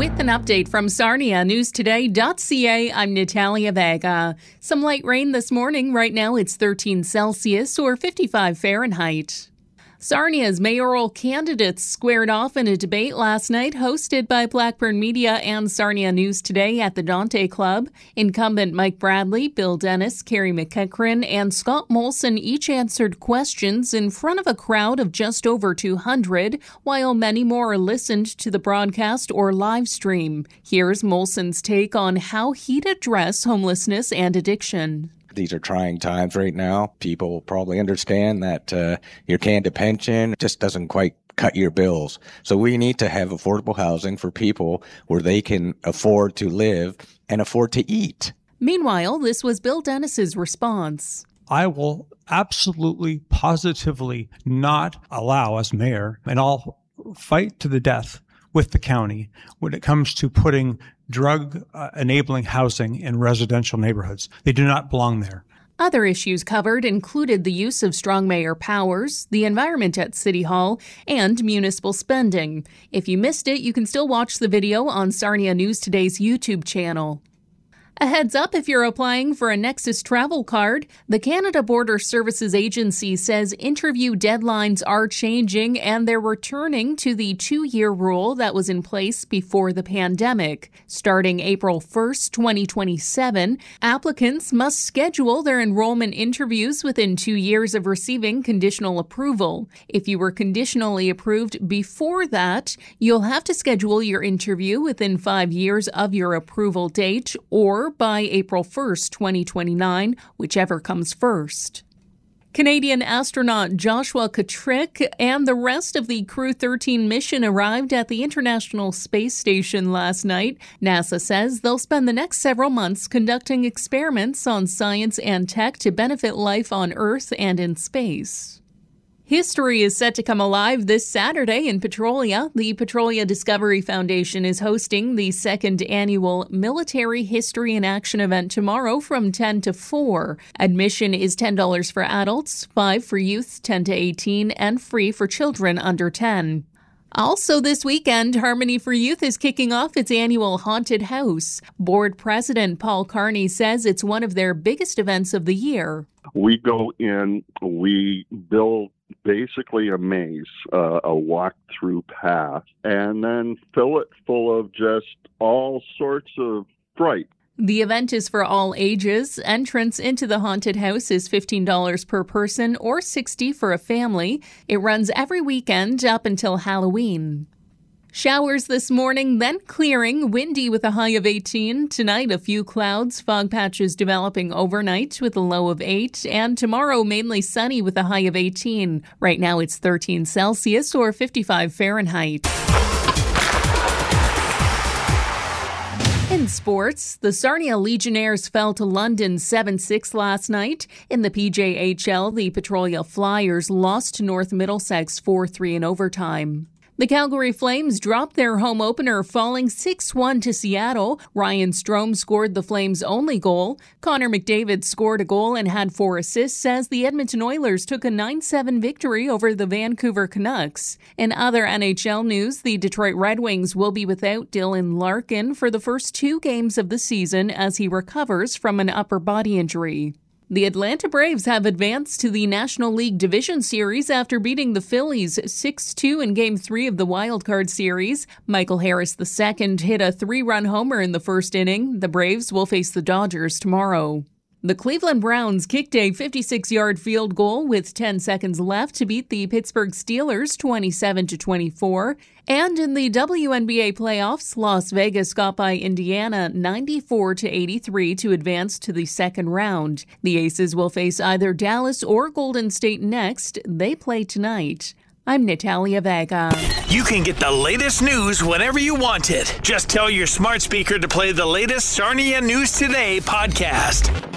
With an update from Sarnia Newstoday.ca, I'm Natalia Vega. Some light rain this morning. Right now it's 13 Celsius or 55 Fahrenheit. Sarnia's mayoral candidates squared off in a debate last night hosted by Blackburn Media and Sarnia News Today at the Dante Club. Incumbent Mike Bradley, Bill Dennis, Carrie McEachran, and Scott Molson each answered questions in front of a crowd of just over 200, while many more listened to the broadcast or live stream. Here's Molson's take on how he'd address homelessness and addiction. These are trying times right now. People probably understand that your canned pension just doesn't quite cut your bills. So we need to have affordable housing for people where they can afford to live and afford to eat. Meanwhile, this was Bill Dennis's response. I will absolutely, positively not allow, as mayor, and I'll fight to the death with the county when it comes to putting drug-enabling housing in residential neighborhoods. They do not belong there. Other issues covered included the use of strong mayor powers, the environment at City Hall, and municipal spending. If you missed it, you can still watch the video on Sarnia News Today's YouTube channel. A heads up if you're applying for a Nexus travel card. The Canada Border Services Agency says interview deadlines are changing and they're returning to the 2-year rule that was in place before the pandemic. Starting April 1st, 2027, applicants must schedule their enrollment interviews within 2 years of receiving conditional approval. If you were conditionally approved before that, you'll have to schedule your interview within 5 years of your approval date or by April 1st, 2029, whichever comes first. Canadian astronaut Joshua Kutrick and the rest of the Crew 13 mission arrived at the International Space Station last night. NASA says they'll spend the next several months conducting experiments on science and tech to benefit life on Earth and in space. History is set to come alive this Saturday in Petrolia. The Petrolia Discovery Foundation is hosting the second annual Military History in Action event tomorrow from 10 to 4. Admission is $10 for adults, $5 for youth 10 to 18, and free for children under 10. Also this weekend, Harmony for Youth is kicking off its annual Haunted House. Board President Paul Carney says it's one of their biggest events of the year. We go in, we build basically a maze, a walk-through path, and then fill it full of just all sorts of fright. The event is for all ages. Entrance into the haunted house is $15 per person or $60 for a family. It runs every weekend up until Halloween. Showers this morning, then clearing, windy with a high of 18. Tonight, a few clouds, fog patches developing overnight with a low of 8. And tomorrow, mainly sunny with a high of 18. Right now, it's 13 Celsius or 55 Fahrenheit. In sports, the Sarnia Legionnaires fell to London 7-6 last night. In the PJHL, the Petrolia Flyers lost to North Middlesex 4-3 in overtime. The Calgary Flames dropped their home opener, falling 6-1 to Seattle. Ryan Strome scored the Flames' only goal. Connor McDavid scored a goal and had 4 assists as the Edmonton Oilers took a 9-7 victory over the Vancouver Canucks. In other NHL news, the Detroit Red Wings will be without Dylan Larkin for the first 2 games of the season as he recovers from an upper body injury. The Atlanta Braves have advanced to the National League Division Series after beating the Phillies 6-2 in Game 3 of the Wild Card Series. Michael Harris II hit a 3-run homer in the first inning. The Braves will face the Dodgers tomorrow. The Cleveland Browns kicked a 56-yard field goal with 10 seconds left to beat the Pittsburgh Steelers 27-24. And in the WNBA playoffs, Las Vegas got by Indiana 94-83 to advance to the second round. The Aces will face either Dallas or Golden State next. They play tonight. I'm Natalia Vega. You can get the latest news whenever you want it. Just tell your smart speaker to play the latest Sarnia News Today podcast.